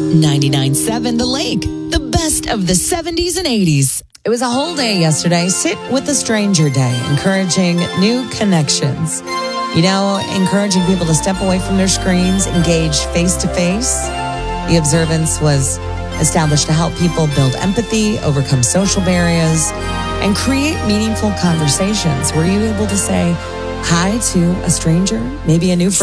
99.7 The Lake, the best of the 70s and 80s. It was a whole day yesterday. Sit with a stranger day, encouraging new connections. You know, encouraging people to step away from their screens, engage face to face. The observance was established to help people build empathy, overcome social barriers, and create meaningful conversations. Were you able to say hi to a stranger, maybe a new friend?